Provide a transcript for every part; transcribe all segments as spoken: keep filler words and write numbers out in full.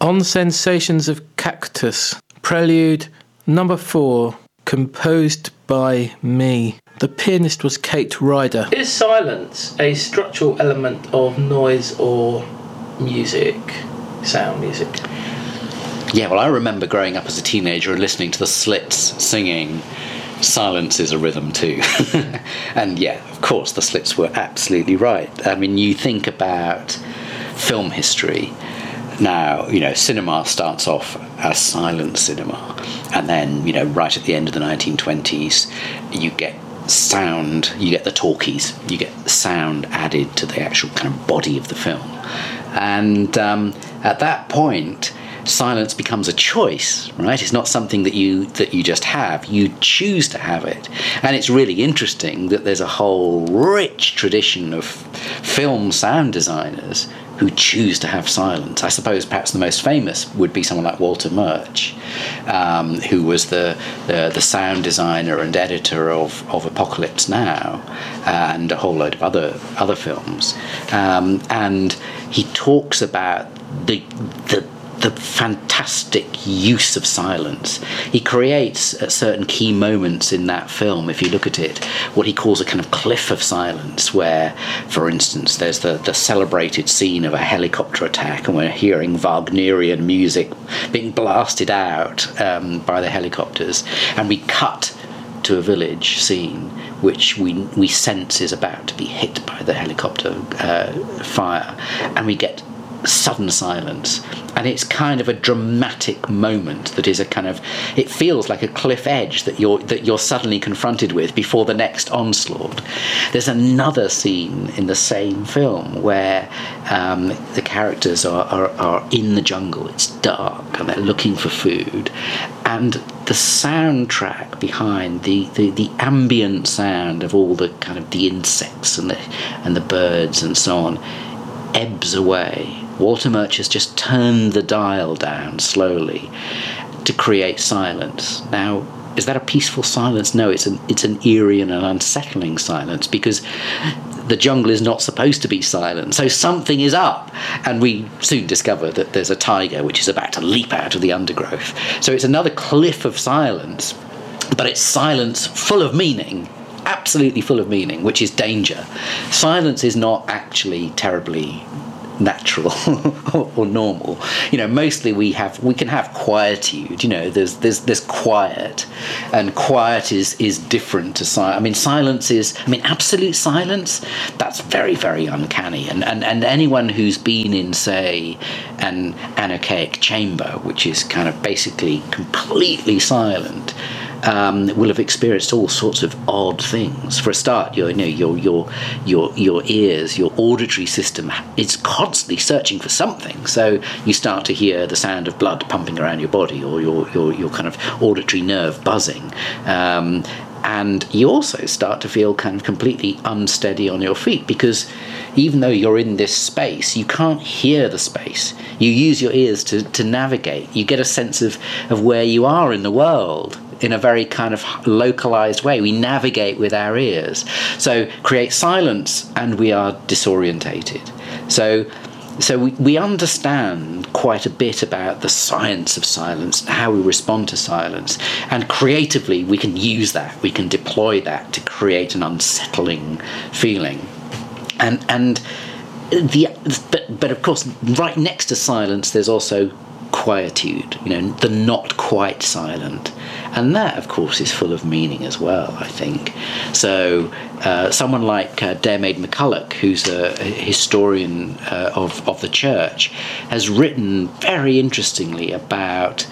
On Sensations of Cactus, Prelude number four, composed by me. The pianist was Kate Ryder. Is silence a structural element of noise or music, sound music? Yeah, well, I remember growing up as a teenager and listening to the Slits singing silence is a rhythm too. And yeah, of course, the Slits were absolutely right. I mean, you think about film history. Now, you know, cinema starts off as silent cinema, and then, you know, right at the end of the nineteen twenties, you get sound, you get the talkies, you get sound added to the actual kind of body of the film. And um, at that point, silence becomes a choice, right? It's not something that you that you just have. You choose to have it. And it's really interesting that there's a whole rich tradition of film sound designers who choose to have silence. I suppose perhaps the most famous would be someone like Walter Murch, um, who was the, the the sound designer and editor of, of Apocalypse Now and a whole load of other other films. Um, and he talks about the the the fantastic use of silence. He creates at certain key moments in that film, if you look at it, what he calls a kind of cliff of silence, where, for instance, there's the, the celebrated scene of a helicopter attack, and we're hearing Wagnerian music being blasted out um, by the helicopters, and we cut to a village scene which we we sense is about to be hit by the helicopter uh, fire, and we get sudden silence, and it's kind of a dramatic moment that is a kind of, it feels like a cliff edge that you're that you're suddenly confronted with before the next onslaught. There's another scene in the same film where um, the characters are, are, are in the jungle, it's dark, and they're looking for food, and the soundtrack behind the, the, the ambient sound of all the kind of the insects and the and the birds and so on ebbs away. Walter Murch has just turned the dial down slowly to create silence. Now, is that a peaceful silence? No, it's an it's an eerie and an unsettling silence, because the jungle is not supposed to be silent. So something is up, and we soon discover that there's a tiger which is about to leap out of the undergrowth. So it's another cliff of silence, but it's silence full of meaning. Absolutely full of meaning, which is danger. Silence is not actually terribly natural or, or normal. You know, mostly we have we can have quietude. You know, there's there's there's quiet, and quiet is is different to silence. I mean, silence is. I mean, absolute silence. That's very very uncanny. And and and anyone who's been in, say, an anechoic chamber, which is kind of basically completely silent, Um, will have experienced all sorts of odd things. For a start, your, you know, your your your your ears, your auditory system, is constantly searching for something. So you start to hear the sound of blood pumping around your body, or your your, your kind of auditory nerve buzzing. Um, and you also start to feel kind of completely unsteady on your feet, because even though you're in this space, you can't hear the space. You use your ears to, to navigate. You get a sense of, of where you are in the world in a very kind of localized way. We navigate with our ears. So create silence and we are disorientated. So so we, we understand quite a bit about the science of silence and how we respond to silence. And creatively we can use that. We can deploy that to create an unsettling feeling. And and the but but of course right next to silence there's also quietude, you know, the not quite silent. And that, of course, is full of meaning as well, I think. So uh, someone like uh, Diarmaid MacCulloch, who's a, a historian uh, of, of the church, has written very interestingly about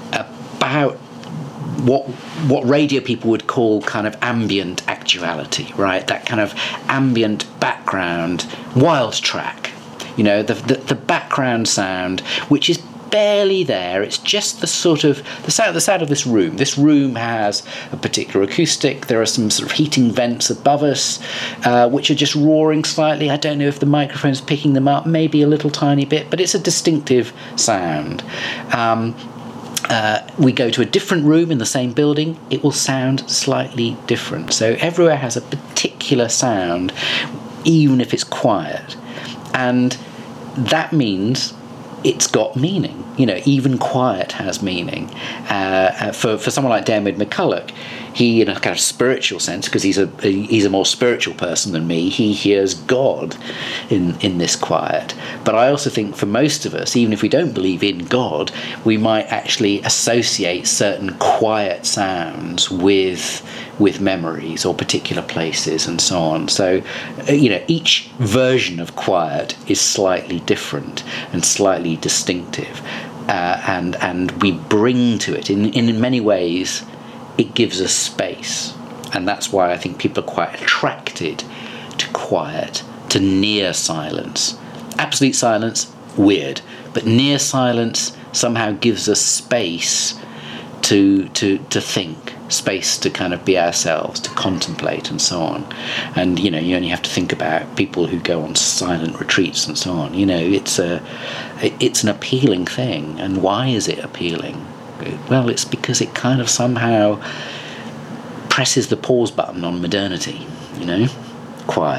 about what what radio people would call kind of ambient actuality, right? That kind of ambient background, wild track, you know, the the, the background sound, which is barely there. It's just the sort of the sound the sound of this room. This room has a particular acoustic. There are some sort of heating vents above us, uh, which are just roaring slightly. I don't know if the microphone's picking them up, maybe a little tiny bit, but it's a distinctive sound. Um, uh, we go to a different room in the same building, it will sound slightly different. So everywhere has a particular sound, even if it's quiet. And that means it's got meaning. You know, even quiet has meaning. Uh, for for someone like Diarmuid MacCulloch, he, in a kind of spiritual sense, because he's a he's a more spiritual person than me, he hears God in in this quiet. But I also think for most of us, even if we don't believe in God, we might actually associate certain quiet sounds with with memories or particular places and so on. So, you know, each version of quiet is slightly different and slightly distinctive, uh, and and we bring to it in in many ways. It gives us space, and that's why I think people are quite attracted to quiet, to near silence. Absolute silence, weird, but near silence somehow gives us space to to to think, space to kind of be ourselves, to contemplate and so on. And you know, you only have to think about people who go on silent retreats and so on. You know, it's a it's an appealing thing. And why is it appealing? Well, it's because it kind of somehow presses the pause button on modernity, you know, quiet.